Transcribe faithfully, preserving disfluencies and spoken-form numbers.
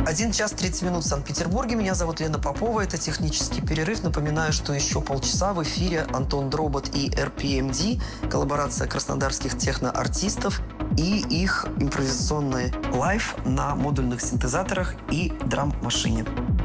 один час тридцать минут в Санкт-Петербурге. Меня зовут Лена Попова. Это технический перерыв. Напоминаю, что еще полчаса в эфире Антон Дробот и эр пи эм ди. Коллаборация краснодарских техноартистов и их импровизационный лайв на модульных синтезаторах и драм-машине.